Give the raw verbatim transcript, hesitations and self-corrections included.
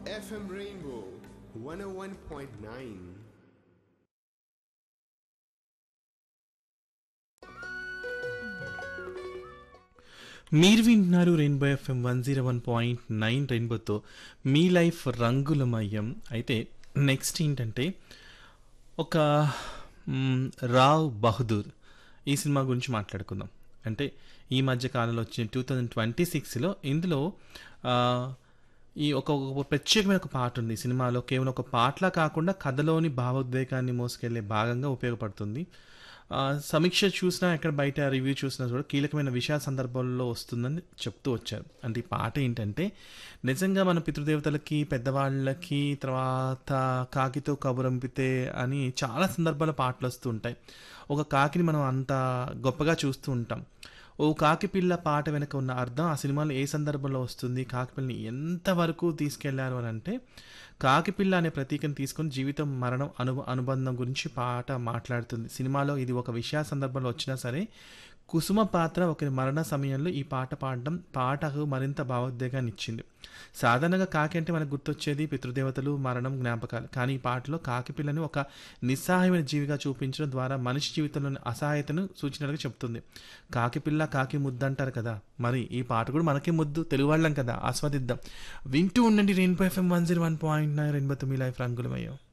F M Rainbow one oh one point nine. మీరు వింటున్నారు rainbow FM one zero one point nine రెయిన్బోతో మీ life రంగులమయం. అయితే next ఏంటంటే ఒక మ్, రావ్ బహదూర్ ఈ సినిమా గురించి మాట్లాడుకుందాం. అంటే ఈ మధ్య కాలంలో వచ్చిన టూ థౌజండ్ ట్వంటీ సిక్స్లో ఇందులో ఆ, ఈ ఒక ఒక ప్రత్యేకమైన ఒక పాట ఉంది ఈ సినిమాలో. కేవలం ఒక పాటలా కాకుండా కథలోని భావోద్వేగాన్ని మోసుకెళ్లే భాగంగా ఉపయోగపడుతుంది. ఆ, సమీక్ష చూసినా ఎక్కడ బయట రివ్యూ చూసినా కూడా కీలకమైన విషయ సందర్భాల్లో వస్తుందని చెప్తూ వచ్చారు. అంటే ఈ పాట ఏంటంటే నిజంగా మన పితృదేవతలకి పెద్దవాళ్ళకి తర్వాత కాకితో కబురంపితే అని చాలా సందర్భాల పాటలు వస్తూ ఉంటాయి. ఒక కాకిని మనం అంత గొప్పగా చూస్తూ ఉంటాం. ఓ కాకి పిల్ల పాట వెనక ఉన్న అర్థం ఆ సినిమాలో ఏ సందర్భంలో వస్తుంది, కాకి పిల్లని ఎంతవరకు తీసుకెళ్లారు అని అంటే కాకి పిల్ల అనే ప్రతీకను తీసుకొని జీవితం మరణం అను అనుబంధం గురించి పాట మాట్లాడుతుంది. సినిమాలో ఇది ఒక విషయ సందర్భంలో వచ్చినా సరే కుసుమ పాత్ర ఒకరి మరణ సమయంలో ఈ పాట పాడడం పాటకు మరింత భావోద్వేగాన్ని ఇచ్చింది. సాధారణంగా కాకి అంటే మనకు గుర్తొచ్చేది పితృదేవతలు, మరణం, జ్ఞాపకాలు. కానీ ఈ పాటలో కాకి పిల్లని ఒక నిస్సహాయమైన జీవిగా చూపించడం ద్వారా మనిషి జీవితంలోని అసహాయతను సూచించినట్టుగా చెప్తుంది. కాకి పిల్ల కాకి ముద్దు అంటారు కదా, మరి ఈ పాట కూడా మనకి ముద్దు, తెలుగు వాళ్ళం కదా, ఆస్వాదిద్దాం. వింటూ ఉండండి rainbow FM one zero one point nine రెయిన్బోతో మీ లైఫ్ రంగులమయ్యో.